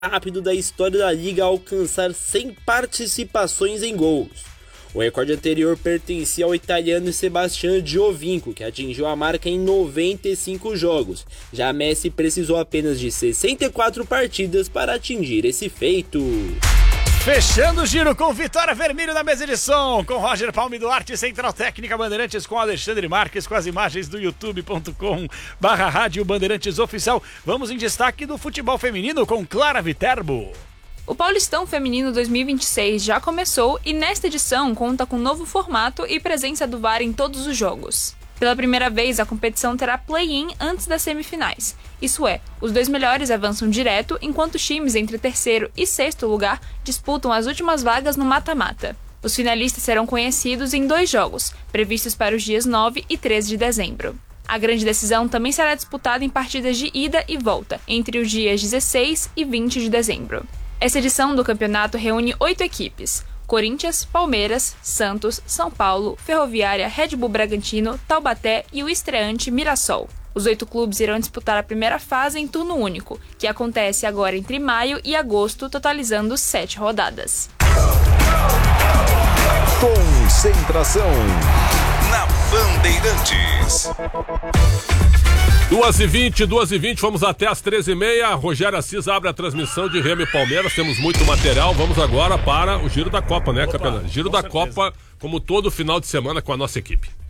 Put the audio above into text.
rápido da história da liga a alcançar 100 participações em gols. O recorde anterior pertencia ao italiano Sebastian Giovinco, que atingiu a marca em 95 jogos. Já Messi precisou apenas de 64 partidas para atingir esse feito. Fechando o giro com Vitória Vermelho na mesa de som, com Roger Palme Duarte, Central Técnica Bandeirantes, com Alexandre Marques, com as imagens do youtube.com/rádio Bandeirantes Oficial. Vamos em destaque do futebol feminino com Clara Viterbo. O Paulistão Feminino 2026 já começou e nesta edição conta com novo formato e presença do VAR em todos os jogos. Pela primeira vez, a competição terá play-in antes das semifinais. Isso é, os 2 melhores avançam direto, enquanto os times entre terceiro e sexto lugar disputam as últimas vagas no mata-mata. Os finalistas serão conhecidos em 2 jogos, previstos para os dias 9 e 13 de dezembro. A grande decisão também será disputada em partidas de ida e volta, entre os dias 16 e 20 de dezembro. Essa edição do campeonato reúne 8 equipes: Corinthians, Palmeiras, Santos, São Paulo, Ferroviária, Red Bull Bragantino, Taubaté e o estreante Mirassol. Os 8 clubes irão disputar a primeira fase em turno único, que acontece agora entre maio e agosto, totalizando 7 rodadas. Concentração na Bandeirantes. 2h20, vamos até as 13h30. Rogério Assis abre a transmissão de Remo e Palmeiras. Temos muito material. Vamos agora para o Giro da Copa, né, campeão? Giro da Copa, como todo final de semana com a nossa equipe.